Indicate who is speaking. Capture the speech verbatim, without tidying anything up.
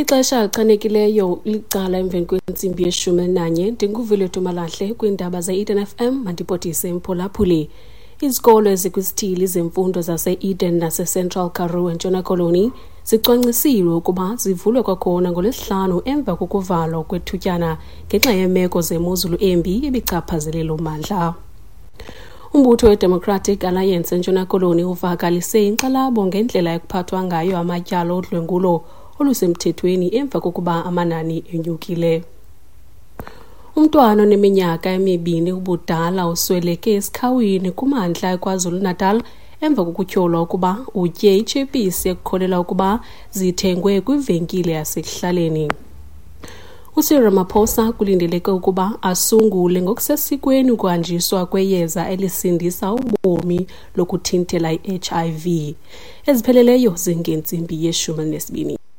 Speaker 1: Ixesha lichanekileyo licala emveni kwentsimbi yeshumi nanye ndinguvile Tumalahle kwiindaba ze-Eden F M mandipotise mphulaphuli. Izikolo ezikwisithili zemfundo zase-Eden nase-Central Karoo eNtshona Koloni zicwangcisiwe ukuba zivulwe kwakhona ngolwesihlanu emva kokuvalwa kwethutyana ngenxa yeemeko zemozulu embi ebichaphazelele ummandla. Umbutho we-Democratic Alliance eNtshona Koloni uvakalise inkxalabo ngendlela ekuphathwa ngayo amatyala odlwengulo olusemthethweni emva kokuba amanani enyukile. Umntwana oneminyaka emibini ubudala usweleke esikhawini kumantla eKwaZulu-Natal emva kokutyholwa ukuba utye itshepisi ekukholelwa ukuba zithengwe kwivenkile yasekuhlaleni. uCyril Ramaphosa kulindeleke ukuba asungule ngokusesikweni ukuhanjiswa kweyeza elisindisa ubomi lokuthintela i-H I V. Ezipheleleyo zingentsimbi yeshumi nesibini.